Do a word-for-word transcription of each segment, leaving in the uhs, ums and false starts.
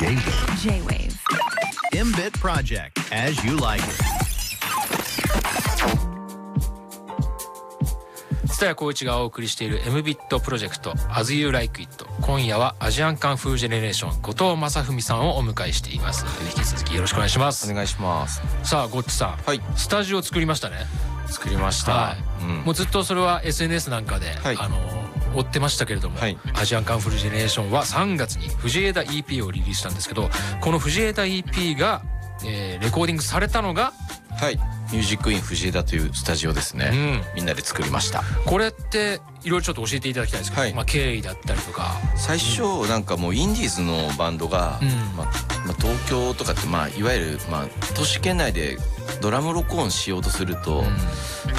J-Wave M-Bit Project as you like it。 蔦谷好位がお送りしている エムビット プロジェクト As You Like It。 今夜はアジアンカンフージェネレーション後藤正文さんをお迎えしています。引き続きよろしくお願いします。 お願いします。 さあゴッチさん、はい、スタジオ作りましたね。 作りました、 はい、うん、もうずっとそれは エスエヌエス なんかで、はい、あの追ってましたけれども、はい、アジアンカンフージェネレーションはさんがつに藤枝 イーピー をリリースしたんですけど、この藤枝 イーピー が、えー、レコーディングされたのが、 はい、ミュージックイン藤枝というスタジオですね、うん、みんなで作りました。 これっていろいろちょっと教えていただきたいんですけど、はい、まあ、経緯だったりとか。 最初なんかもうインディーズのバンドが、うん、まあまあ、東京とかって、まあ、いわゆる、まあ、都市圏内でドラム録音しようとすると、うん、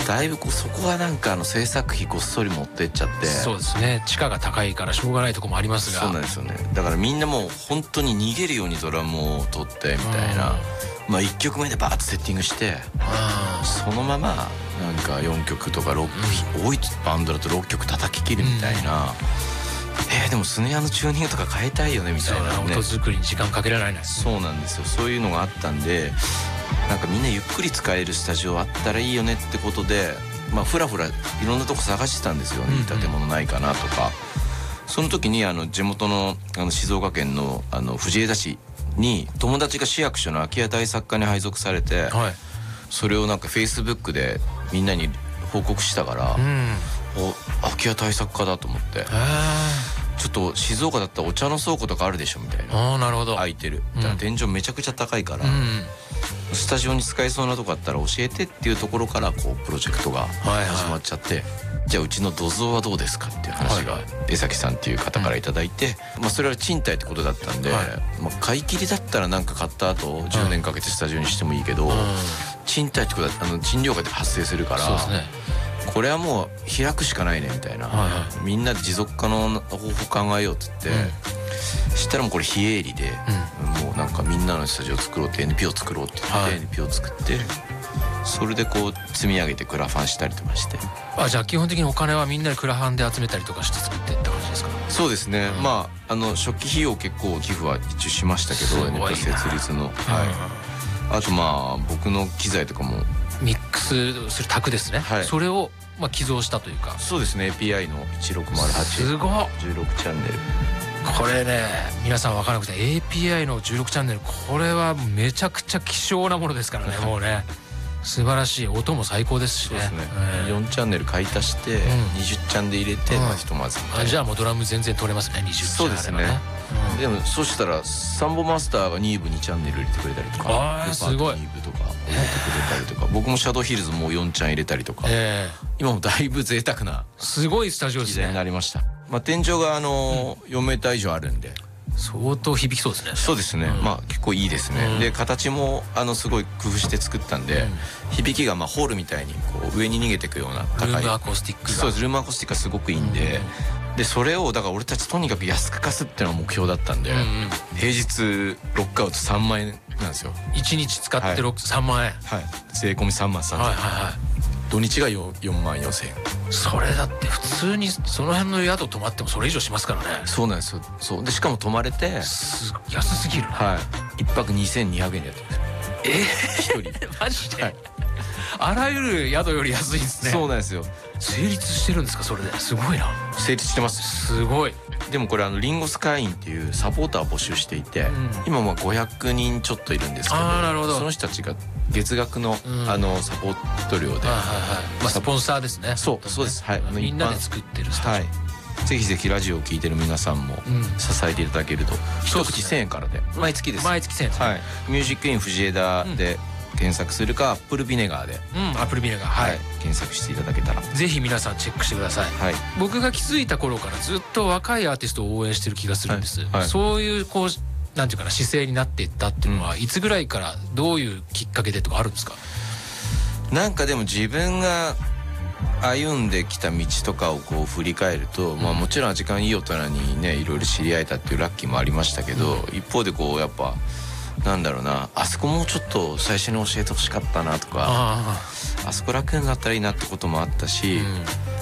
だいぶこうそこはなんかあの制作費ごっそり持ってっちゃって。 そうですね、地価が高いからしょうがないとこもありますが。 そうなんですよね。だからみんなもう本当に逃げるようにドラムを取ってみたいな、まあいっきょくめでバーッとセッティングして、そのままなんかよんきょくとかろっきょく、うん、多いバンドだとろっきょく叩き切るみたいな、うん、えー、でもスネアのチューニングとか変えたいよねみたいな、ね、 音作りに時間かけられない。 そうなんですよ。そういうのがあったんで、なんかみんなゆっくり使えるスタジオあったらいいよねってことで、まあふらふらいろんなとこ探してたんですよね、いい建物ないかなとか。その時にあの地元のあの静岡県のあの藤枝市に友達が市役所の空き家大作家に配属されて、はい、それをなんかフェイスブックでみんなに報告したから、うん、お空き家大作家だと思って、ちょっと静岡だったらお茶の倉庫とかあるでしょみたいな。 あ、なるほど。 空いてる、だから天井めちゃくちゃ高いから、うん、スタジオに使えそうなとこあったら教えてっていうところからこうプロジェクトが始まっちゃって、はいはい、じゃあうちの土蔵はどうですかっていう話が江崎さんっていう方からいただいて、うん、まあそれは賃貸ってことだったんで、はい、まあ買い切りだったらなんか買った後じゅうねんかけてスタジオにしてもいいけど、うん、賃貸ってことはあの賃料が発生するから、そうですね、これはもう開くしかないねみたいな、はいはい、みんなで持続可能な方法考えようって言って、うん、したらもうこれ非営利で、うん、もうなんかみんなのスタジオ作ろうって エヌピーオー 作ろうって言って、はい、エヌピーオー 作って、それでこう積み上げてクラファンしたりとかして。 あ、じゃあ基本的にお金はみんなでクラファンで集めたりとかして作ってって感じですか？ そうですね、うん、まああの初期費用結構寄付は一応しましたけど、 エヌピーオー 設立の、はい、あとまあ僕の機材とかもミックスする卓ですね、はい、それをまあ寄贈したというか。 そうですね、 エーピーアイ のいちろくまるはち、 すごっ、 じゅうろくチャンネル。 これね、皆さん分からなくて エーピーアイ のじゅうろくチャンネル、これはめちゃくちゃ希少なものですからね。もうね、素晴らしい、音も最高ですしね。そうですね、 えー、よんチャンネル買い足して、うん、にじゅうチャンで入れて、まあひとまずみたいな。 あ、じゃあもうドラム全然取れますね、にじゅうチャンあればね。そうですね、 うん、でもそしたらサンボマスターがに部にチャンネル入れてくれたりとか、 あー、すごい、 に部とか入れてくれたりとか、僕もシャドウヒルズもうよんチャン入れたりとか、えー、今もだいぶ贅沢なすごいスタジオですね。 になりました。まあ、天井があの、うん、よんメーター以上あるんで相当響きそうですね。 そうですね、うん、まあ結構いいですね、うん、で形もあのすごい工夫して作ったんで、うん、響きがまあホールみたいにこう上に逃げていくような高いルームアコースティックが、 そうです、ルームアコースティックがすごくいいんで、うん、でそれをだから俺たちとにかく安く貸すっていうのが目標だったんで、うんうん、平日ロックアウトさんまんえんなんですよ。 いちにち使ってロック、はい、さんまんえん、 はい、税込みさんまんさんぜんえん、はいはいはい、土日がよんまんよんせんえん。 それだって普通にその辺の宿泊まってもそれ以上しますからね。 そうなんですよ。そうでしかも泊まれてす安すぎる、ね、 はい、いっぱくにせんにひゃくえんでやってます。 えー、ひとりマジで、はい、あらゆる宿より安いですね。 そうなんですよ。 成立してるんですかそれで。すごいな。 成立してます。 すごい。 でもこれあのリンゴス会員っていうサポーターを募集していて、うん、今もごひゃくにんちょっといるんですけど、 あ、なるほど、 その人たちが月額の、うん、あのサポート料で、はいはいはい、 まあ、スポンサーですね。 そうそうです、はい、 みんなで作ってるスタジオ、 はい、ぜひぜひラジオを聞いてる皆さんも支えていただけると、うん、一口せんえんからで毎月です。 毎月せんえんですね、はい、 ミュージックイン藤枝で、うん、検索するかアップルビネガーで、 うん、アップルビネガー、はい、はい、 検索していただけたらぜひ皆さんチェックしてください、はい、僕が気づいた頃からずっと若いアーティストを応援してる気がするんです、はいはい、そういうこうなんていうかな姿勢になっていったっていうのは、うん、いつぐらいからどういうきっかけでとかあるんですか？ なんかでも自分が歩んできた道とかをこう振り返ると、うん、まあもちろん時間いい大人にねいろいろ知り合えたっていうラッキーもありましたけど、うん、一方でこうやっぱなんだろうな、あそこもうちょっと最初に教えてほしかったなとか、 あ, あそこ楽になったらいいなってこともあったし、うん、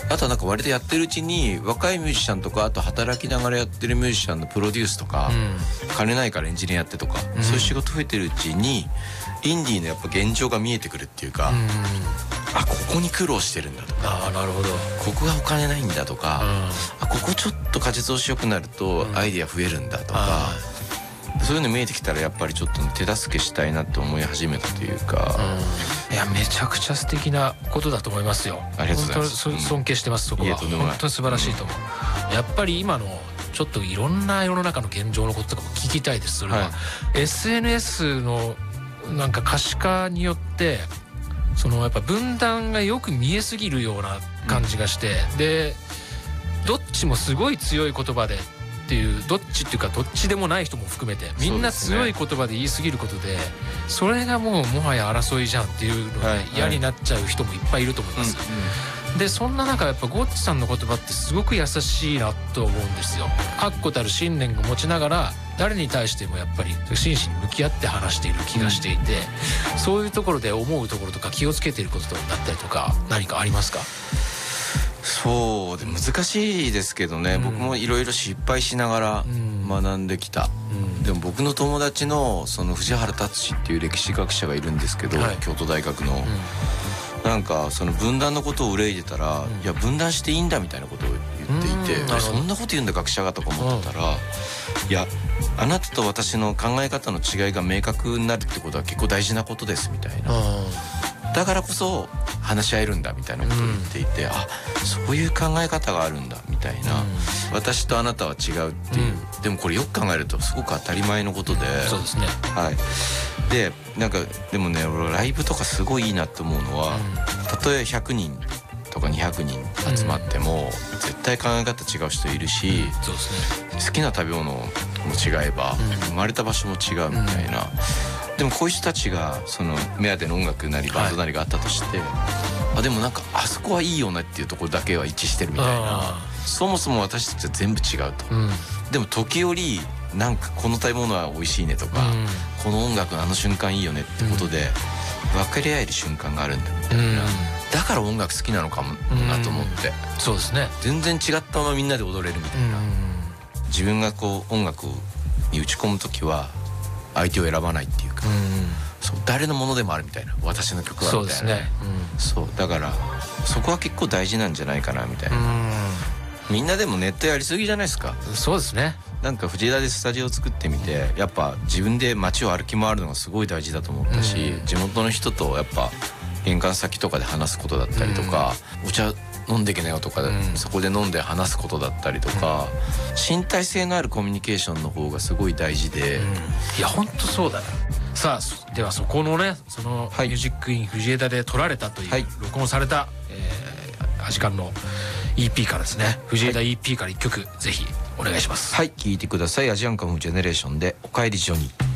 あとはなんか割とやってるうちに若いミュージシャンとか、あと働きながらやってるミュージシャンのプロデュースとか、うん、金ないからエンジニアやってとか、うん、そういう仕事増えてるうちにインディーのやっぱ現状が見えてくるっていうか、うん、あここに苦労してるんだとか、 あなるほど、 ここがお金ないんだとか、うん、あここちょっと風通し良くなるとアイディア増えるんだとか、うん、そういうの見えてきたらやっぱりちょっと手助けしたいなって思い始めたというか、 うん、いやめちゃくちゃ素敵なことだと思いますよ。 ありがとうございます。 本当尊敬してます。そこは本当に素晴らしいと思う、うん、やっぱり今のちょっといろんな世の中の現状のこととかも聞きたいです。それは、はい、エスエヌエス のなんか可視化によってそのやっぱ分断がよく見えすぎるような感じがして、うん、でどっちもすごい強い言葉でっていう、どっちっていうかどっちでもない人も含めてみんな強い言葉で言い過ぎることで、それがもうもはや争いじゃんっていうので嫌になっちゃう人もいっぱいいると思います。でそんな中やっぱゴッチさんの言葉ってすごく優しいなと思うんですよ。確固たる信念を持ちながら誰に対してもやっぱり真摯に向き合って話している気がしていて、うん、そういうところで思うところとか気をつけていることだったりとか何かありますか？ そうで難しいですけどね、うん、僕もいろいろ失敗しながら学んできた、うん、でも僕の友達のその藤原達史っていう歴史学者がいるんですけど、はい、京都大学の、うん、なんかその分断のことを憂いでたら、うん、いや分断していいんだみたいなことを言っていて、うん、そんなこと言うんだ学者がとか思ってたら、うん、いやあなたと私の考え方の違いが明確になるってことは結構大事なことですみたいな、だからこそ話し合えるんだみたいなことを言っていて、うん、あそういう考え方があるんだみたいな、うん、私とあなたは違うっていう、うん、でもこれよく考えるとすごく当たり前のことで、 そうですね、 はい、でなんかでもね俺ライブとかすごいいいなって思うのは、うん、たとえひゃくにんとかにひゃくにん集まっても、うん、絶対考え方違う人いるし、うん、そうですね、好きな食べ物も違えば、うん、生まれた場所も違うみたいな、うん、でもこういう人たちがその目当ての音楽なりバンドなりがあったとして、はい、あでもなんかあそこはいいよねっていうところだけは一致してるみたいな、そもそも私たちは全部違うと、うん、でも時折なんかこの食べ物は美味しいねとか、うん、この音楽のあの瞬間いいよねってことで分かり合える瞬間があるんだみたいな、うん、だから音楽好きなのかもなと思って、 うん、そうですね、 全然違ったままみんなで踊れるみたいな、うん、自分がこう音楽に打ち込む時は相手を選ばないっていうか、うん、そう誰のものでもあるみたいな、私の曲はみたいな、そうですね、うん、そうだからそこは結構大事なんじゃないかなみたいな、うん、みんなでもネットやりすぎじゃないですか。 そうですね、 なんか藤枝でスタジオを作ってみてやっぱ自分で街を歩き回るのがすごい大事だと思ったし、うん、地元の人とやっぱ玄関先とかで話すことだったりとか、うん、お茶飲んでけなよとか、うん、そこで飲んで話すことだったりとか、うん、身体性のあるコミュニケーションの方がすごい大事で、うん、 いや本当そうだな。さあではそこのねそのミュージックイン藤枝で撮られたという、はい、録音された、えー、アジカンの イーピー からですね、藤枝 イーピー からいっきょくぜひお願いします。 はい、聴いてください。アジアンカムジェネレーションでおかえりジョニー。